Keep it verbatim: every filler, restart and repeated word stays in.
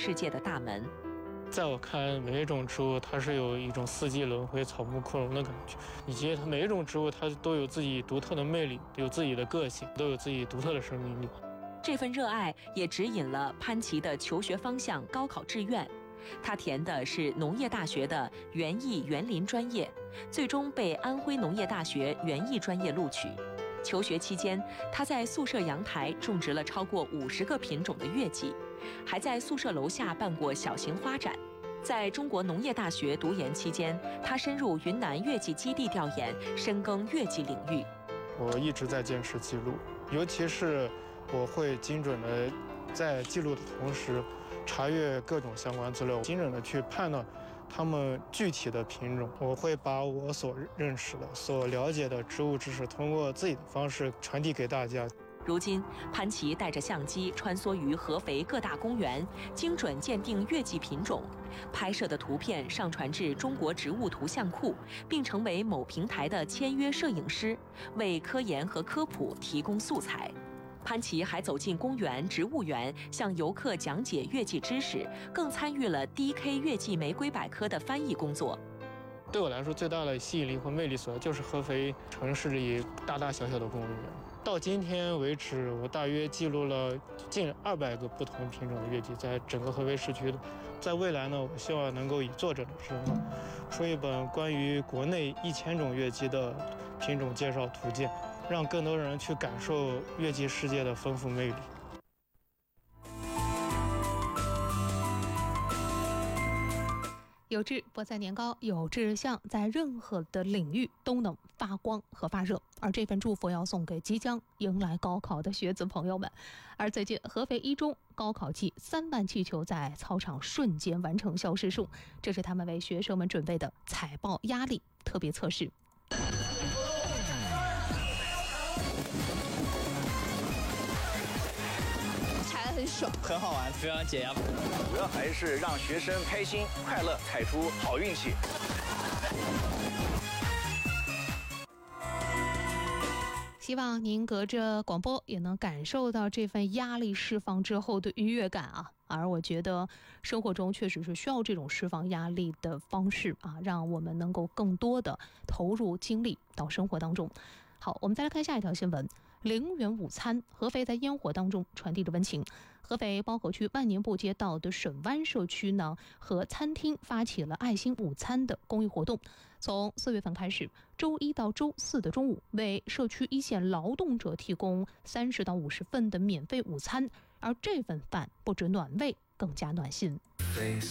世界的大门。 在我看，每一种植物它是有一种四季轮回、草木枯荣的感觉，以及它每一种植物它都有自己独特的魅力，有自己的个性，都有自己独特的生命力。 这份热爱也指引了潘琪的求学方向、高考志愿。他填的是农业大学的园艺园林专业，最终被安徽农业大学园艺专业录取。求学期间，他在宿舍阳台种植了超过五十个品种的月季，还在宿舍楼下办过小型花展。在中国农业大学读研期间，他深入云南月季基地调研，深耕月季领域。 我一直在坚持记录，尤其是我会精准的在记录的同时，查阅各种相关资料，精准的去判断它们具体的品种。我会把我所认识的、所了解的植物知识，通过自己的方式传递给大家。 如今，潘琪带着相机穿梭于合肥各大公园，精准鉴定月季品种，拍摄的图片上传至中国植物图像库，并成为某平台的签约摄影师，为科研和科普提供素材。潘琪还走进公园、植物园，向游客讲解月季知识，更参与了 D K 月季玫瑰百科的翻译工作。 对我来说，最大的吸引力和魅力所在就是合肥城市里大大小小的公园。到今天为止，我大约记录了近二百个不同品种的月季，在整个合肥市区的。在未来呢，我希望能够以作者的身份，出一本关于国内一千种月季的品种介绍图鉴，让更多人去感受月季世界的丰富魅力。 有志不在年高，有志向在任何的领域都能发光和发热。而这份祝福要送给即将迎来高考的学子朋友们。而最近合肥一中高考季三万气球在操场瞬间完成消失术，这是他们为学生们准备的踩爆压力特别测试。 很爽， 很好玩，非常解压。 主要还是让学生开心快乐，踩出好运气。 希望您隔着广播也能感受到这份压力释放之后的愉悦感啊！而我觉得生活中确实是需要这种释放压力的方式啊，让我们能够更多的投入精力到生活当中。好，我们再来看下一条新闻。零元午餐，合肥在烟火当中传递着温情。合肥包河区万年布街道的沈湾社区呢，和餐厅发起了爱心午餐的公益活动。从四月份开始，周一到周四的中午，为社区一线劳动者提供三十到五十份的免费午餐，而这份饭不止暖胃，更加暖心。 Face